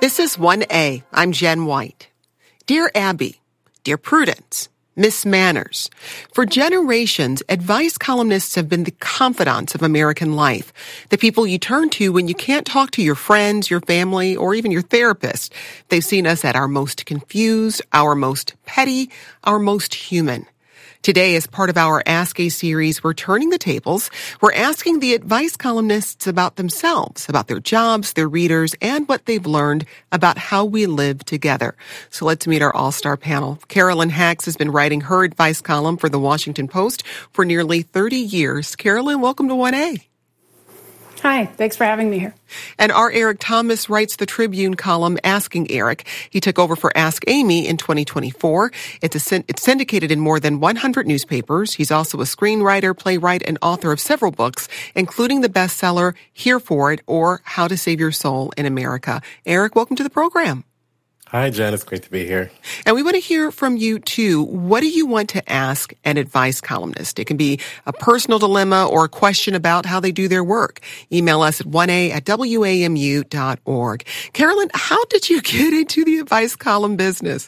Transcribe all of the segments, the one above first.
This is 1A. I'm Jen White. Dear Abby, Dear Prudence, Miss Manners. For generations, advice columnists have been the confidants of American life, the people you turn to when you can't talk to your friends, your family, or even your therapist. They've seen us at our most confused, our most petty, our most human. Today, as part of our Ask A series, we're turning the tables. We're asking the advice columnists about themselves, about their jobs, their readers, and what they've learned about how we live together. So let's meet our all-star panel. Carolyn Hax has been writing her advice column for the Washington Post for nearly 30 years. Carolyn, welcome to 1A. Hi, thanks for having me here. And our Eric Thomas writes the Tribune column Asking Eric. He took over for Ask Amy in 2024. It's syndicated in more than 100 newspapers. He's also a screenwriter, playwright, and author of several books, including the bestseller Here for It or How to Save Your Soul in America. Eric, welcome to the program. Hi, Jen. It's great to be here. And we want to hear from you, too. What do you want to ask an advice columnist? It can be a personal dilemma or a question about how they do their work. Email us at 1a@wamu.org. Carolyn, how did you get into the advice column business?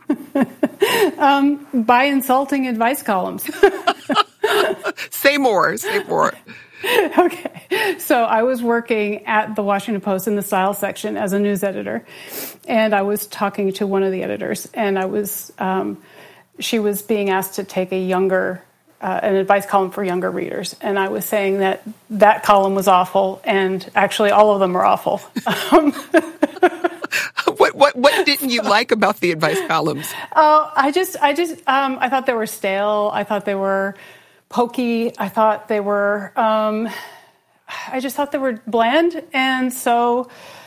By insulting advice columns. Say more. Okay. So I was working at the Washington Post in the style section as a news editor, and I was talking to one of the editors, and she was being asked to take an advice column for younger readers, and I was saying that column was awful, and actually all of them are awful. What didn't you like about the advice columns? I thought they were stale. I thought they were pokey. I thought they were, I just thought they were bland. And so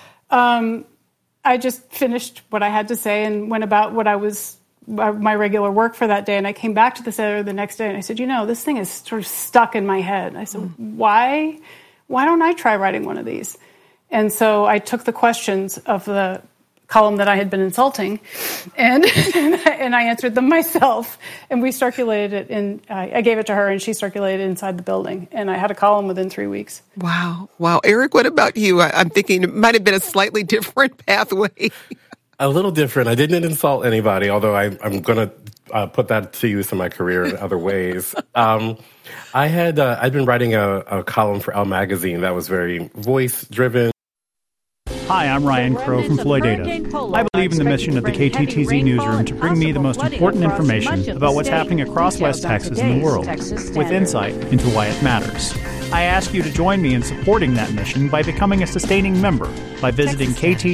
I just finished what I had to say and went about my regular work for that day. And I came back to this editor the next day and I said, this thing is sort of stuck in my head. And I said, why don't I try writing one of these? And so I took the questions of the column that I had been insulting, and I answered them myself, and we circulated it I gave it to her, and she circulated it inside the building, and I had a column within 3 weeks. Wow. Eric, what about you? I'm thinking it might have been a slightly different pathway. A little different. I didn't insult anybody, although I'm going to put that to use in my career in other ways. I'd been writing a column for Elle magazine that was very voice-driven. Hi, I'm Ryan Crow from Floyd Data. I believe in the mission of the KTTZ Newsroom to bring me the most important information about what's happening across West Texas and the world, with insight into why it matters. I ask you to join me in supporting that mission by becoming a sustaining member by visiting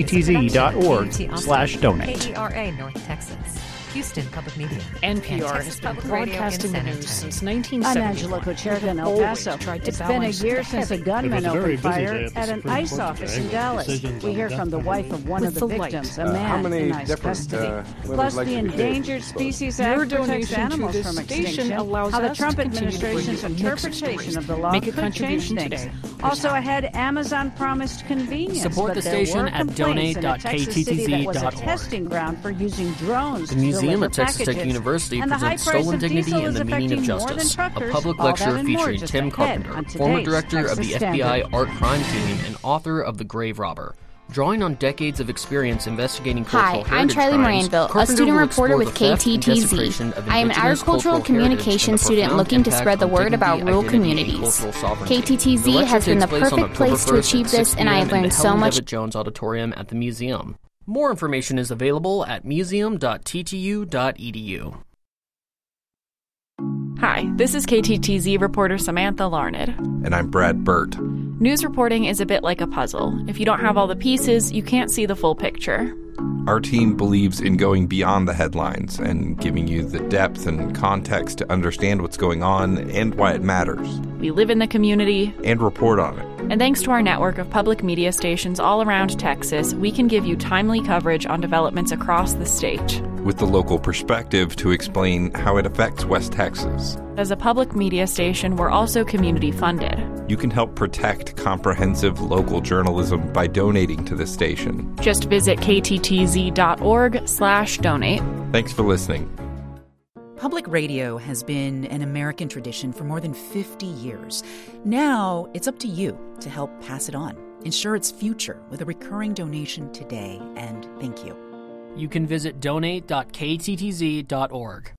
kttz.org/donate. KERA North Texas. Houston Public Media. NPR has been broadcasting the news since 1970. I'm Angela Kocherka in El Paso. It's been a year since a gunman opened fire at an ICE office in Dallas. We hear from the wife of one of the victims, a man in ICE custody. Plus, the Endangered Species Act protects animals from extinction, how the Trump administration's interpretation of the law could change things. Also ahead, Amazon promised convenience, Support the station at donate.kttz.org. a testing ground for using drones. The Museum at Texas Tech University presents Stolen Dignity and the Meaning of Justice, a public lecture featuring Tim Carpenter, former director of the FBI Art Crime Team and author of The Grave Robber. Drawing on decades of experience investigating cultural heritage Hi, I'm Charlie Moranville, a student reporter with KTTZ. I am an agricultural communications student looking to spread the word about rural communities. KTTZ has been the perfect place to achieve this, and I have learned so much. David Jones Auditorium at the museum. More information is available at museum.ttu.edu. Hi, this is KTTZ reporter Samantha Larned. And I'm Brad Burt. News reporting is a bit like a puzzle. If you don't have all the pieces, you can't see the full picture. Our team believes in going beyond the headlines and giving you the depth and context to understand what's going on and why it matters. We live in the community and report on it. And thanks to our network of public media stations all around Texas, we can give you timely coverage on developments across the state. With the local perspective to explain how it affects West Texas. As a public media station, we're also community funded. You can help protect comprehensive local journalism by donating to this station. Just visit kttz.org/donate. Thanks for listening. Public radio has been an American tradition for more than 50 years. Now, it's up to you to help pass it on. Ensure its future with a recurring donation today, and thank you. You can visit donate.kttz.org.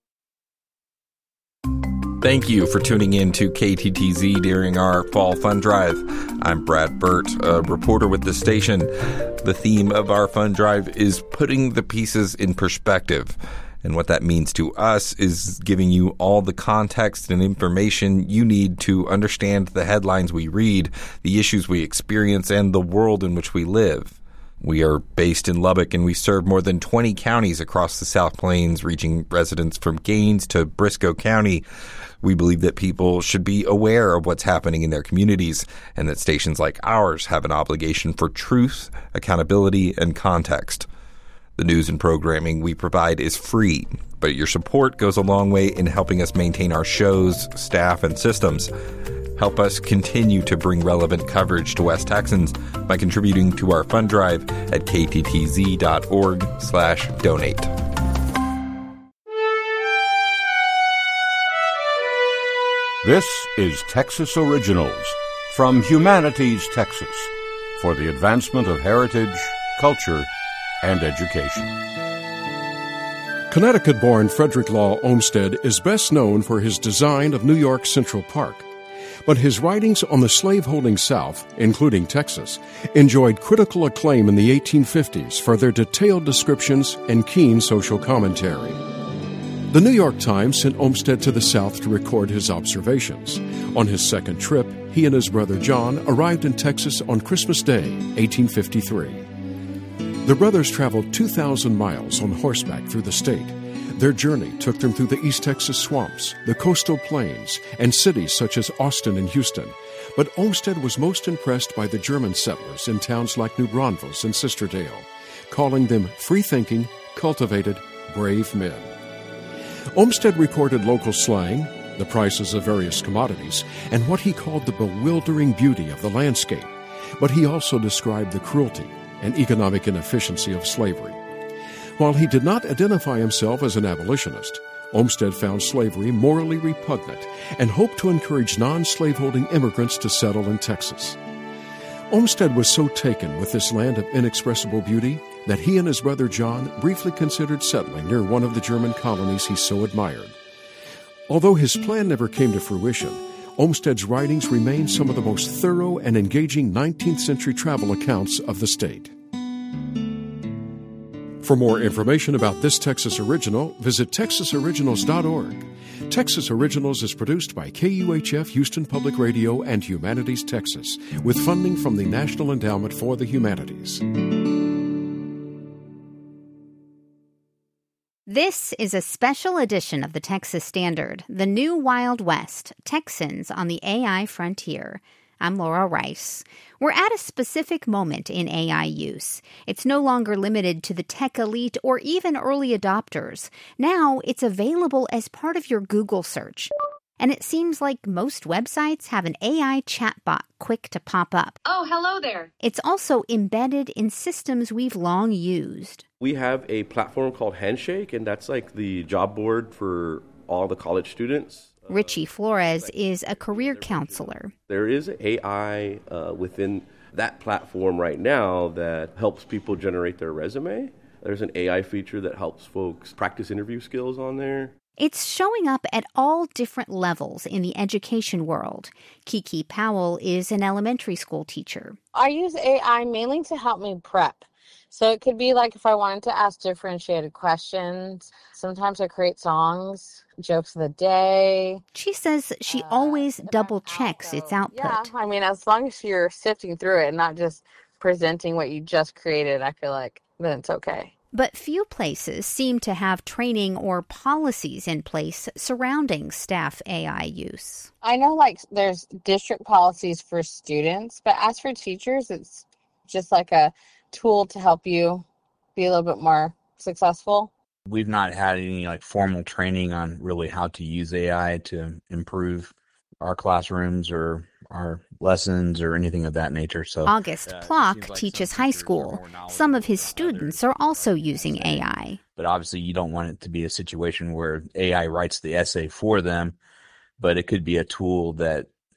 Thank you for tuning in to KTTZ during our Fall Fund Drive. I'm Brad Burt, a reporter with the station. The theme of our fund drive is putting the pieces in perspective. And what that means to us is giving you all the context and information you need to understand the headlines we read, the issues we experience, and the world in which we live. We are based in Lubbock, and we serve more than 20 counties across the South Plains, reaching residents from Gaines to Briscoe County. We believe that people should be aware of what's happening in their communities, and that stations like ours have an obligation for truth, accountability, and context. The news and programming we provide is free, but your support goes a long way in helping us maintain our shows, staff, and systems. Help us continue to bring relevant coverage to West Texans by contributing to our fund drive at kttz.org/donate. This is Texas Originals from Humanities Texas for the advancement of heritage, culture, and education. Connecticut-born Frederick Law Olmsted is best known for his design of New York's Central Park. But his writings on the slaveholding South, including Texas, enjoyed critical acclaim in the 1850s for their detailed descriptions and keen social commentary. The New York Times sent Olmsted to the South to record his observations. On his second trip, he and his brother John arrived in Texas on Christmas Day, 1853. The brothers traveled 2,000 miles on horseback through the state. Their journey took them through the East Texas swamps, the coastal plains, and cities such as Austin and Houston. But Olmsted was most impressed by the German settlers in towns like New Braunfels and Sisterdale, calling them free-thinking, cultivated, brave men. Olmsted recorded local slang, the prices of various commodities, and what he called the bewildering beauty of the landscape. But he also described the cruelty and economic inefficiency of slavery. While he did not identify himself as an abolitionist, Olmsted found slavery morally repugnant and hoped to encourage non-slaveholding immigrants to settle in Texas. Olmsted was so taken with this land of inexpressible beauty that he and his brother John briefly considered settling near one of the German colonies he so admired. Although his plan never came to fruition, Olmsted's writings remain some of the most thorough and engaging 19th century travel accounts of the state. For more information about this Texas Original, visit texasoriginals.org. Texas Originals is produced by KUHF Houston Public Radio and Humanities Texas, with funding from the National Endowment for the Humanities. This is a special edition of the Texas Standard, the new Wild West, Texans on the AI Frontier. I'm Laura Rice. We're at a specific moment in AI use. It's no longer limited to the tech elite or even early adopters. Now it's available as part of your Google search. And it seems like most websites have an AI chatbot quick to pop up. Oh, hello there. It's also embedded in systems we've long used. We have a platform called Handshake, and that's like the job board for all the college students. Richie Flores is a career counselor. There is AI within that platform right now that helps people generate their resume. There's an AI feature that helps folks practice interview skills on there. It's showing up at all different levels in the education world. Kiki Powell is an elementary school teacher. I use AI mainly to help me prep. So it could be like if I wanted to ask differentiated questions. Sometimes I create songs, jokes of the day. She says she always double checks its output. Yeah, I mean, as long as you're sifting through it and not just presenting what you just created, I feel like then it's okay. But few places seem to have training or policies in place surrounding staff AI use. I know like there's district policies for students, but as for teachers, it's just like a tool to help you be a little bit more successful. We've not had any like formal training on really how to use AI to improve our classrooms or our lessons or anything of that nature. So August Plock teaches high school. Some of his students are also using AI. But obviously you don't want it to be a situation where AI writes the essay for them, but it could be a tool that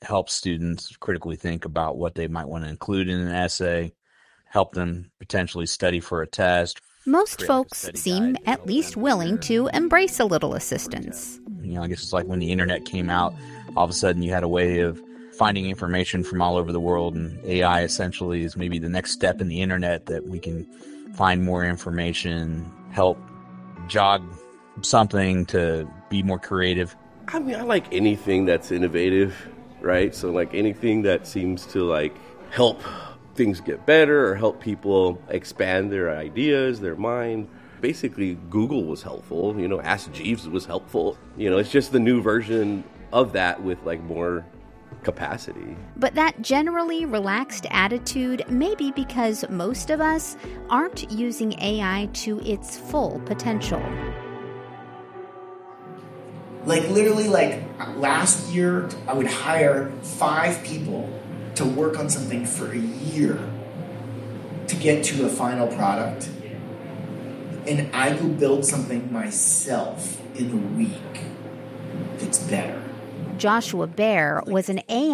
help students critically think about what they might want to include in an essay, help them potentially study for a test. Most folks seem at least willing to embrace a little assistance. I guess it's like when the internet came out, all of a sudden you had a way of finding information from all over the world, and AI essentially is maybe the next step in the internet that we can find more information, help jog something to be more creative. I mean, I like anything that's innovative, right? So like anything that seems to like help things get better or help people expand their ideas, their mind. Basically, Google was helpful. Ask Jeeves was helpful. It's just the new version of that with like more capacity. But that generally relaxed attitude may be because most of us aren't using AI to its full potential. Like literally, last year, I would hire 5 people to work on something for a year to get to a final product. And I could build something myself in a week that's better. Joshua Bear was an AI